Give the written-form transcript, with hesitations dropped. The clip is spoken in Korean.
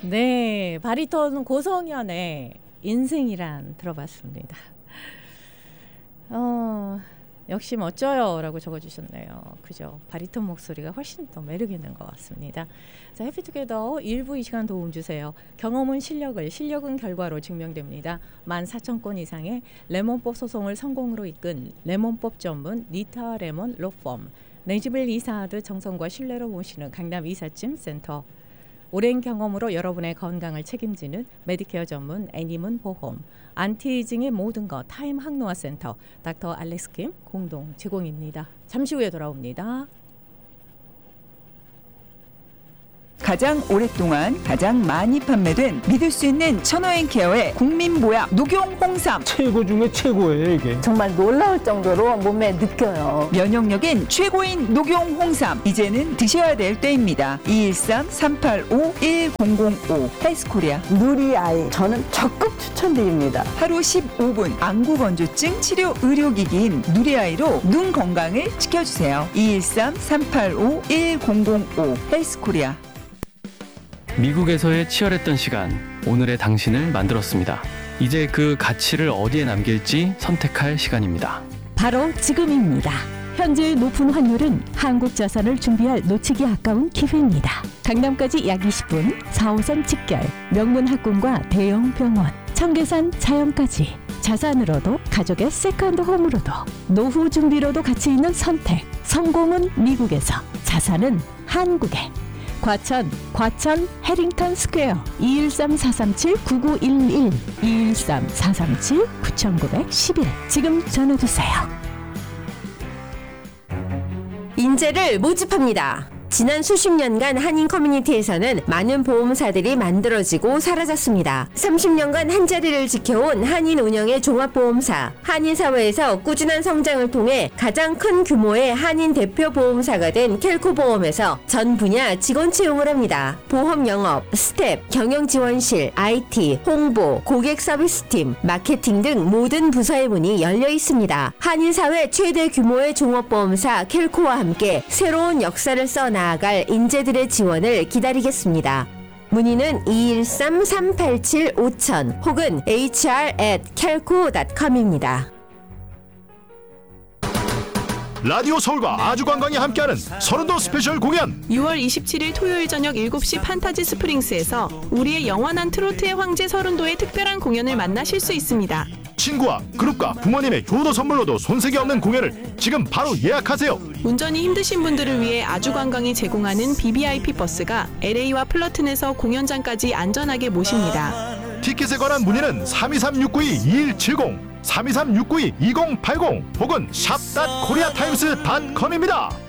네, 바리톤 고성현의 인생이란 들어봤습니다. 역시 멋져요 라고 적어주셨네요. 그죠? 바리톤 목소리가 훨씬 더 매력 있는 것 같습니다. 자, 해피투게더 일부 이 시간 도움 주세요. 경험은 실력을, 실력은 결과로 증명됩니다. 14,000건 이상의 레몬법 소송을 성공으로 이끈 레몬법 전문 니타 레몬 로펌, 내 집을 이사하듯 정성과 신뢰로 모시는 강남 이삿짐 센터, 오랜 경험으로 여러분의 건강을 책임지는 메디케어 전문 애니문 보험, 안티에이징의 모든 것 타임 항노화 센터 닥터 알렉스 킴 공동 제공입니다. 잠시 후에 돌아옵니다. 가장 오랫동안 가장 많이 판매된 믿을 수 있는 천호앤케어의 국민보약 녹용 홍삼, 최고 중에 최고예요 이게. 정말 놀라울 정도로 몸에 느껴요. 면역력인 최고인 녹용 홍삼, 이제는 드셔야 될 때입니다. 213-385-1005 헬스코리아. 누리아이 저는 적극 추천드립니다. 하루 15분 안구건조증 치료 의료기기인 누리아이로 눈 건강을 지켜주세요. 213-385-1005 헬스코리아. 미국에서의 치열했던 시간, 오늘의 당신을 만들었습니다. 이제 그 가치를 어디에 남길지 선택할 시간입니다. 바로 지금입니다. 현재의 높은 환율은 한국 자산을 준비할 놓치기 아까운 기회입니다. 강남까지 약 20분, 4호선 직결, 명문 학군과 대형 병원, 청계산 자연까지. 자산으로도 가족의 세컨드 홈으로도 노후 준비로도 가치 있는 선택. 성공은 미국에서, 자산은 한국에. 과천 해링턴 스퀘어 213-437-9911 213-437-9911 지금 전화주세요. 인재를 모집합니다. 지난 수십 년간 한인 커뮤니티에서는 많은 보험사들이 만들어지고 사라졌습니다. 30년간 한자리를 지켜온 한인 운영의 종합보험사, 한인사회에서 꾸준한 성장을 통해 가장 큰 규모의 한인 대표 보험사가 된 켈코보험에서 전 분야 직원 채용을 합니다. 보험 영업, 스텝, 경영지원실, IT, 홍보, 고객 서비스팀, 마케팅 등 모든 부서의 문이 열려 있습니다. 한인사회 최대 규모의 종합보험사 켈코와 함께 새로운 역사를 써 나아갈 인재들의 지원을 기다리겠습니다. 문의는 213-387-5000 혹은 hr@kelco.com입니다. 라디오 서울과 아주관광이 함께하는 서른도 스페셜 공연, 6월 27일 토요일 저녁 7시 판타지 스프링스에서 우리의 영원한 트로트의 황제 서른도의 특별한 공연을 만나실 수 있습니다. 친구와 그룹과 부모님의 효도 선물로도 손색이 없는 공연을 지금 바로 예약하세요. 운전이 힘드신 분들을 위해 아주관광이 제공하는 BBIP 버스가 LA와 플러튼에서 공연장까지 안전하게 모십니다. 티켓에 관한 문의는 323-692-2170, 323-692-2080 혹은 shop.koreatimes.com입니다.